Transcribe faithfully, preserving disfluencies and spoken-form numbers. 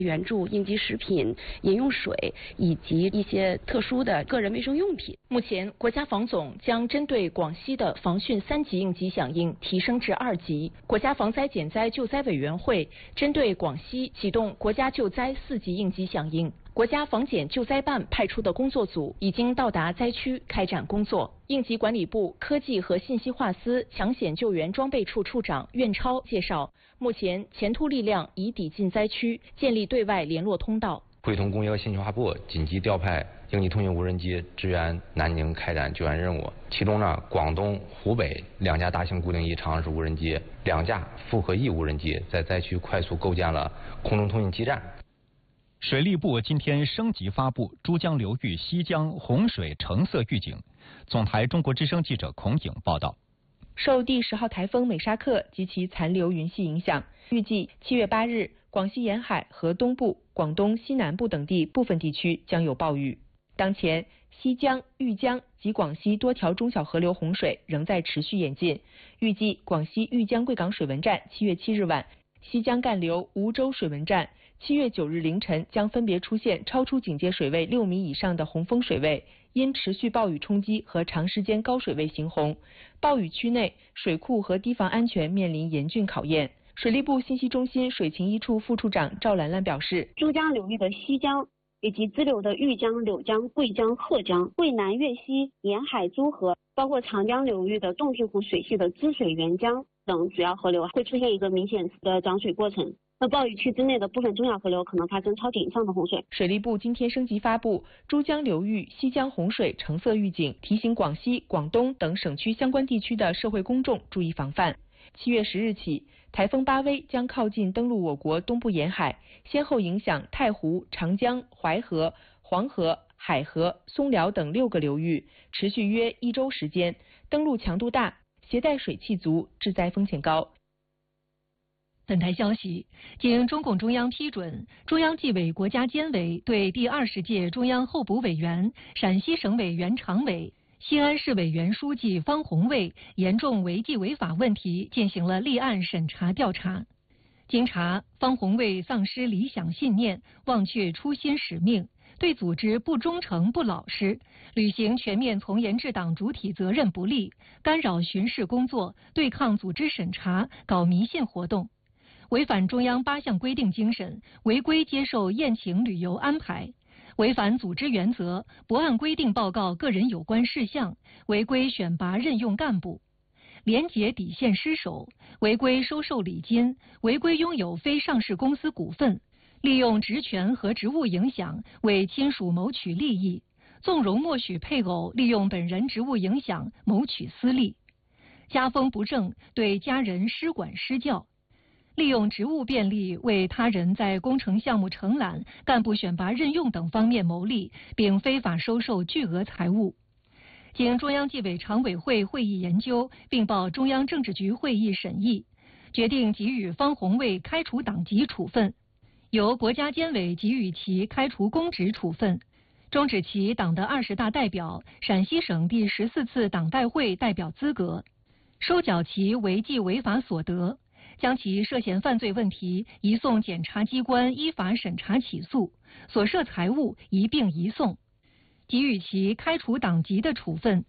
援助应急食品、饮用水以及一些特殊的个人卫生用品。 目前，国家防总将针对广西的防汛三级应急响应提升至二级。国家防灾减灾救灾委员会针对广西启动国家救灾四级应急响应。国家防检救灾办派出的工作组已经到达灾区开展工作。应急管理部科技和信息化司抢险救援装备处处长苑超介绍，目前前突力量已抵近灾区，建立对外联络通道。 会同工业和信息化部紧急调派应急通讯无人机支援南宁开展救援任务。其中呢，广东、湖北两架大型固定翼长按式无人机，两架复合翼无人机在灾区快速构建了空中通讯基站。 水利部今天升级发布珠江流域西江洪水橙色预警。总台中国之声记者孔颖报道。 受第十号台风美沙克及其残留云系影响，预计七月八日，广西沿海和东部、广东西南部等地部分地区将有暴雨。当前，西江、豫江及广西多条中小河流洪水仍在持续演进。预计广西豫江贵港水文站七月七日晚，西江干流梧州水文站七月九日凌晨将分别出现超出警戒水位六米以上的洪峰水位，因持续暴雨冲击和长时间高水位行洪，暴雨区内水库和堤防安全面临严峻考验。水利部信息中心水情一处副处长赵兰兰表示， 珠江流域的西江以及支流的豫江、柳江、贵江、鹤江、渭南、粤西沿海诸河，包括长江流域的洞庭湖水系的支水沅江等主要河流会出现一个明显的涨水过程。那暴雨区之内的部分中小河流可能发生超点以上的洪水。 水利部今天升级发布珠江流域西江洪水橙色预警，提醒广西、广东等省区相关地区的社会公众注意防范。七月十日起，台风巴威将靠近登陆我国东部沿海，先后影响太湖、长江、淮河、黄河、海河、松辽等六个流域，持续约一周时间，登陆强度大，携带水汽足，致灾风险高。 本台消息，经中共中央批准，中央纪委国家监委对第二十届中央候补委员、陕西省委原常委、西安市委原书记方红卫严重违纪违法问题进行了立案审查调查。经查，方红卫丧失理想信念，忘却初心使命，对组织不忠诚不老实，履行全面从严治党主体责任不力，干扰巡视工作，对抗组织审查，搞迷信活动。违反中央八项规定精神，违规接受宴请旅游安排，违反组织原则，不按规定报告个人有关事项，违规选拔任用干部，廉洁底线失守，违规收受礼金，违规拥有非上市公司股份，利用职权和职务影响为亲属谋取利益，纵容默许配偶利用本人职务影响谋取私利，家风不正，对家人施管施教，利用职务便利为他人在工程项目承揽、干部选拔任用等方面谋利，并非法收受巨额财物。经中央纪委常委会会议研究，并报中央政治局会议审议，决定给予方红卫开除党籍处分，由国家监委给予其开除公职处分，终止其党的二十大代表、陕西省第十四次党代会代表资格，收缴其违纪违法所得，将其涉嫌犯罪问题移送检察机关依法审查起诉，所涉财物一并移送，给予其开除党籍的处分，